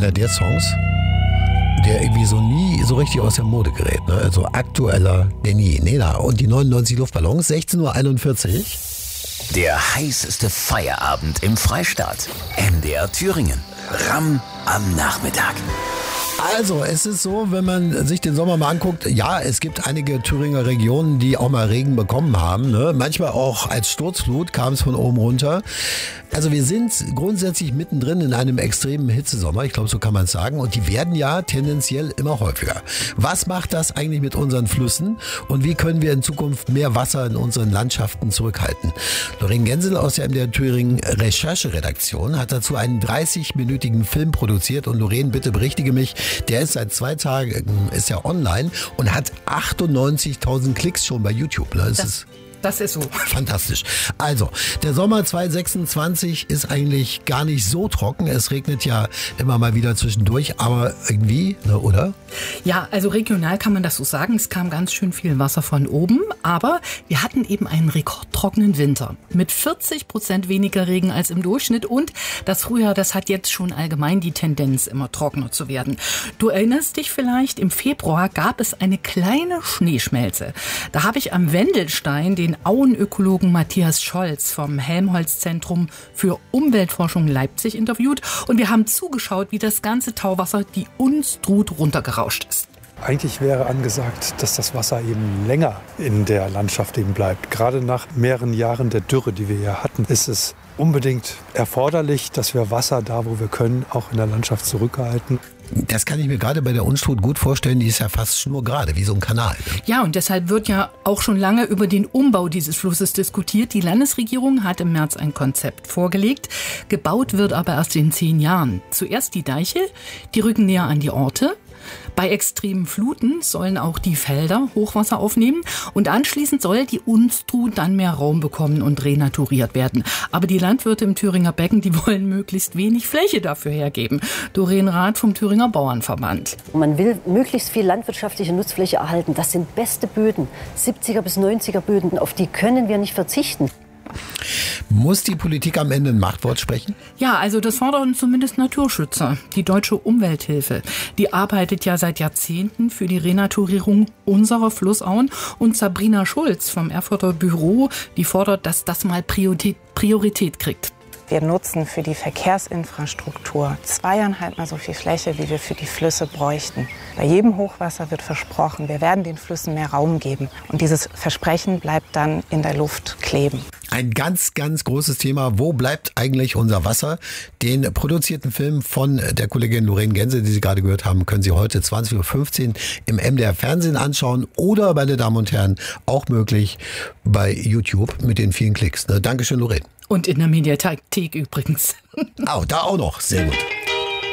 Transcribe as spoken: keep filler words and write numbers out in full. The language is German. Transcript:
einer der Songs, der irgendwie so nie so richtig aus der Mode gerät. Ne? Also aktueller denn je. Nena und die neunundneunzig Luftballons, sechzehn Uhr einundvierzig. Der heißeste Feierabend im Freistaat. M D R Thüringen. Ramm am Nachmittag. Also, es ist so, wenn man sich den Sommer mal anguckt, ja, es gibt einige Thüringer Regionen, die auch mal Regen bekommen haben. Ne? Manchmal auch als Sturzflut kam es von oben runter. Also wir sind grundsätzlich mittendrin in einem extremen Hitzesommer, ich glaube, so kann man es sagen. Und die werden ja tendenziell immer häufiger. Was macht das eigentlich mit unseren Flüssen? Und wie können wir in Zukunft mehr Wasser in unseren Landschaften zurückhalten? Lorraine Gensel aus der M D R Thüringen Rechercheredaktion hat dazu einen dreißig-minütigen Film produziert. Und Lorraine, bitte berichtige mich, der ist seit zwei Tagen ist ja online und hat achtundneunzigtausend Klicks schon bei YouTube. Ne? Das, das ist Das ist so. fantastisch. Also, der Sommer zweitausendsechsundzwanzig ist eigentlich gar nicht so trocken. Es regnet ja immer mal wieder zwischendurch, aber irgendwie, ne, oder? Ja, also regional kann man das so sagen. Es kam ganz schön viel Wasser von oben, aber wir hatten eben einen rekordtrockenen Winter mit vierzig Prozent weniger Regen als im Durchschnitt und das Frühjahr, das hat jetzt schon allgemein die Tendenz, immer trockener zu werden. Du erinnerst dich vielleicht, im Februar gab es eine kleine Schneeschmelze. Da habe ich am Wendelstein den Auenökologen Matthias Scholz vom Helmholtz-Zentrum für Umweltforschung Leipzig interviewt und wir haben zugeschaut, wie das ganze Tauwasser die Unstrut runtergerauscht ist. Eigentlich wäre angesagt, dass das Wasser eben länger in der Landschaft eben bleibt. Gerade nach mehreren Jahren der Dürre, die wir hier hatten, ist es unbedingt erforderlich, dass wir Wasser da, wo wir können, auch in der Landschaft zurückhalten. Das kann ich mir gerade bei der Unstrut gut vorstellen, die ist ja fast schnurgerade, wie so ein Kanal. Ja, und deshalb wird ja auch schon lange über den Umbau dieses Flusses diskutiert. Die Landesregierung hat im März ein Konzept vorgelegt. Gebaut wird aber erst in zehn Jahren. Zuerst die Deiche, die rücken näher an die Orte. Bei extremen Fluten sollen auch die Felder Hochwasser aufnehmen und anschließend soll die Unstrut dann mehr Raum bekommen und renaturiert werden. Aber die Landwirte im Thüringer Becken, die wollen möglichst wenig Fläche dafür hergeben. Doreen Rath vom Thüringer Bauernverband. Man will möglichst viel landwirtschaftliche Nutzfläche erhalten. Das sind beste Böden, siebziger bis neunziger Böden, auf die können wir nicht verzichten. Muss die Politik am Ende ein Machtwort sprechen? Ja, also das fordern zumindest Naturschützer. Die Deutsche Umwelthilfe, die arbeitet ja seit Jahrzehnten für die Renaturierung unserer Flussauen. Und Sabrina Schulz vom Erfurter Büro, die fordert, dass das mal Priorität, Priorität kriegt. Wir nutzen für die Verkehrsinfrastruktur zweieinhalb Mal so viel Fläche, wie wir für die Flüsse bräuchten. Bei jedem Hochwasser wird versprochen, wir werden den Flüssen mehr Raum geben. Und dieses Versprechen bleibt dann in der Luft kleben. Ein ganz, ganz großes Thema. Wo bleibt eigentlich unser Wasser? Den produzierten Film von der Kollegin Lorraine Gensel, die Sie gerade gehört haben, können Sie heute zwanzig Uhr fünfzehn im M D R Fernsehen anschauen oder, meine Damen und Herren, auch möglich bei YouTube mit den vielen Klicks. Ne? Dankeschön, Lorraine. Und in der Mediathek übrigens. Oh, da auch noch. Sehr gut.